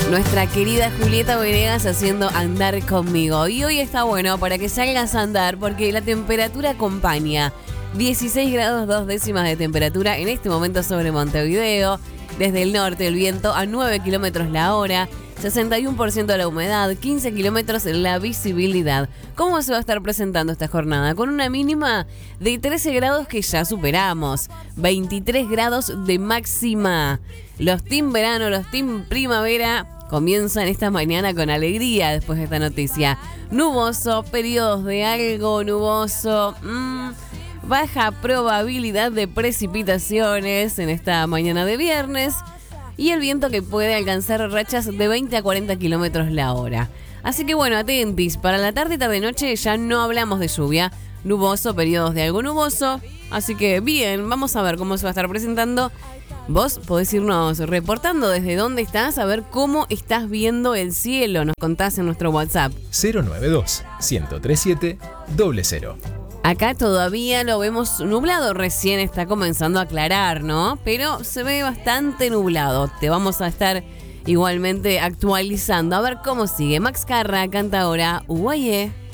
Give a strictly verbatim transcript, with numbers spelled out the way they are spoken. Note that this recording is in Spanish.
Nuestra querida Julieta Venegas haciendo Andar Conmigo. Y hoy está bueno para que salgas a andar porque la temperatura acompaña. dieciséis grados dos décimas de temperatura en este momento sobre Montevideo. Desde el norte el viento a nueve kilómetros la hora. sesenta y uno por ciento de la humedad, quince kilómetros la visibilidad. ¿Cómo se va a estar presentando esta jornada? Con una mínima de trece grados que ya superamos. veintitrés grados de máxima. Los team verano, los team primavera comienzan esta mañana con alegría después de esta noticia. Nuboso, periodos de algo nuboso, mmm, baja probabilidad de precipitaciones en esta mañana de viernes y el viento que puede alcanzar rachas de veinte a cuarenta kilómetros la hora. Así que bueno, atentis, para la tarde y tarde-noche ya no hablamos de lluvia, nuboso, periodos de algo nuboso, así que bien, vamos a ver cómo se va a estar presentando. Vos podés irnos reportando desde dónde estás, a ver cómo estás viendo el cielo. Nos contás en nuestro WhatsApp. cero nueve dos, uno tres siete, cero cero. Acá todavía lo vemos nublado, recién está comenzando a aclarar, ¿no? Pero se ve bastante nublado. Te vamos a estar igualmente actualizando. A ver cómo sigue. Max Carra canta ahora Uguayé.